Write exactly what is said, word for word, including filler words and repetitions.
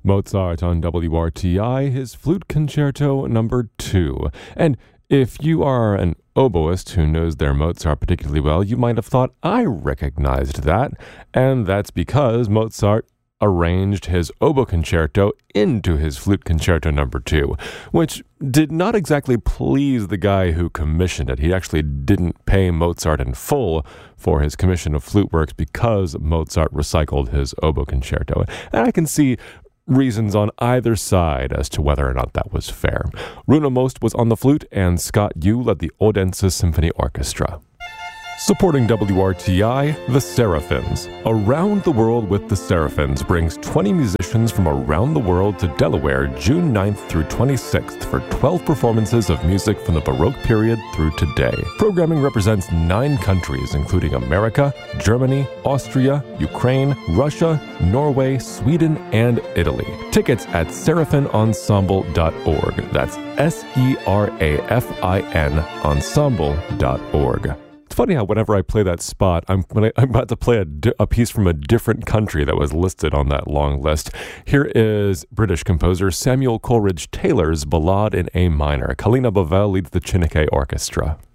Mozart on W R T I, his Flute Concerto number two. And if you are an oboist who knows their Mozart particularly well, you might have thought I recognized that. And that's because Mozart arranged his oboe concerto into his flute concerto number two, which did not exactly please the guy who commissioned it. He actually didn't pay Mozart in full for his commission of flute works because Mozart recycled his oboe concerto. And I can see reasons on either side as to whether or not that was fair. Runa Most was on the flute, and Scott Yu led the Odense Symphony Orchestra. Supporting W R T I, The Seraphins. Around the World with the Seraphins brings twenty musicians from around the world to Delaware June ninth through twenty-sixth for twelve performances of music from the Baroque period through today. Programming represents nine countries, including America, Germany, Austria, Ukraine, Russia, Norway, Sweden, and Italy. Tickets at seraphin ensemble dot org. That's S E R A F I N ensemble dot org. It's funny how whenever I play that spot, I'm when I, I'm about to play a, di- a piece from a different country that was listed on that long list. Here is British composer Samuel Coleridge Taylor's Ballade in A minor. Kalina Bovell leads the Chineke Orchestra.